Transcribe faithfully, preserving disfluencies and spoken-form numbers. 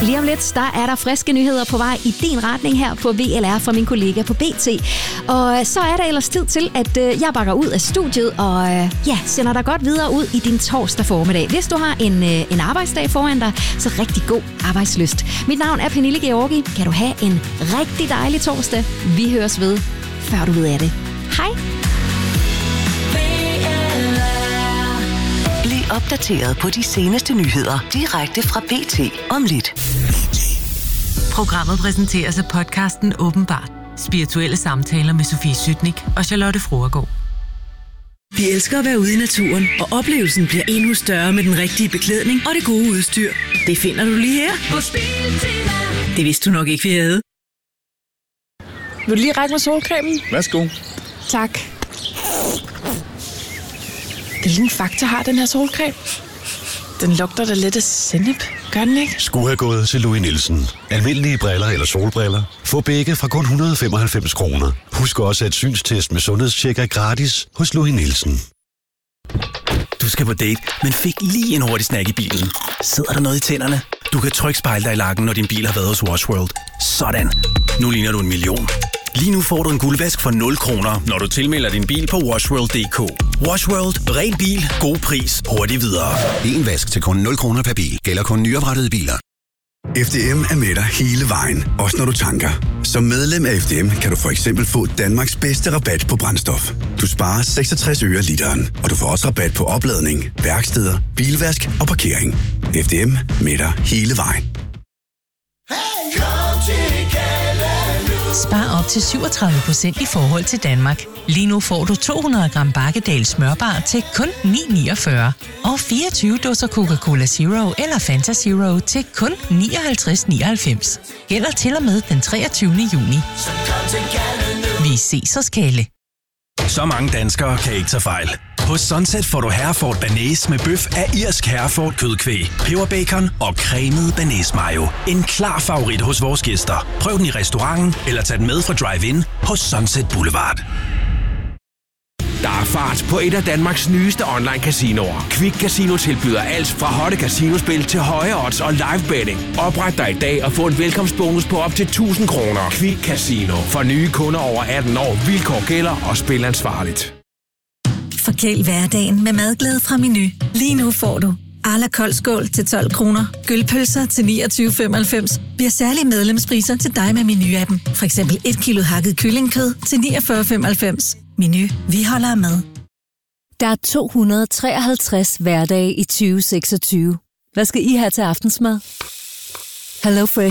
Lige om lidt, der er der friske nyheder på vej i din retning her på V L R fra min kollega på B T. Og så er der ellers tid til, at øh, jeg bakker ud af studiet og øh, ja, sender dig godt videre ud i din torsdag formiddag. Hvis du har en, øh, en arbejdsdag foran dig, så rigtig god arbejdslyst. Mit navn er Pernille Georgi. Kan du have en rigtig dejlig torsdag. Vi høres ved, før du ved af det. Hej! Bliv opdateret på de seneste nyheder direkte fra B T om lidt. Programmet præsenteres af podcasten Åbenbart. Spirituelle samtaler med Sofie Sytnik og Charlotte Froergaard. Vi elsker at være ude i naturen, og oplevelsen bliver endnu større med den rigtige beklædning og det gode udstyr. Det finder du lige her på Biltema. Det vidste du nok ikke, vi havde. Vil du lige række mig solcremen? Værsgo. Tak. Hvilken faktor har den her solcreme? Den lugter da lidt af sennep. Gør den ikke? Skulle have gået til Louis Nielsen. Almindelige briller eller solbriller. Få begge fra kun et hundrede og femoghalvfems kroner. Husk også, at synstest med sundhedstjek er gratis hos Louis Nielsen. Du skal på date, men fik lige en hurtig snack i bilen. Sidder der noget i tænderne? Du kan trykspejle dig i lakken, når din bil har været hos Wash World. Sådan. Nu ligner du en million. Lige nu får du en guldvask for nul kroner, når du tilmelder din bil på washworld punktum d k. Wash World. Ren bil. God pris. Hurtigt videre. En vask til kun nul kroner per bil. Gælder kun nyoprettede biler. F D M er med dig hele vejen, også når du tanker. Som medlem af F D M kan du for eksempel få Danmarks bedste rabat på brændstof. Du sparer seksogtres øre literen, og du får også rabat på opladning, værksteder, bilvask og parkering. F D M med dig hele vejen. Spar op til syvogtredive procent i forhold til Danmark. Lige nu får du to hundrede gram Bakkedal smørbar til kun ni niogfyrre. Og fireogtyve dåser Coca-Cola Zero eller Fanta Zero til kun nioghalvtreds nioghalvfems. Gælder til og med den treogtyvende juni. Vi ses hos Kalle. Så mange danskere kan ikke tage fejl. Hos Sunset får du Hereford Bearnaise med bøf af irsk Hereford kødkvæg, peberbacon og cremet bearnaise mayo. En klar favorit hos vores gæster. Prøv den i restauranten eller tag den med fra Drive-In hos Sunset Boulevard. Der er fart på et af Danmarks nyeste online-casinoer. Quick Casino tilbyder alt fra hotte casinospil til høje odds og live betting. Opret dig i dag og få en velkomstbonus på op til tusind kroner. Quick Casino. For nye kunder over atten år. Vilkår gælder og spil ansvarligt. Forkæl hverdagen med madglæde fra Menu. Lige nu får du Arla koldskål til tolv kroner, gølpølser til niogtyve femoghalvfems. Vi har særlige medlemspriser til dig med Menu-appen. For eksempel et kilo hakket kyllingkød til niogfyrre femoghalvfems. Menu. Vi holder med. Der er to hundrede og treoghalvtreds hverdage i tyve seksogtyve. Hvad skal I have til aftensmad? HelloFresh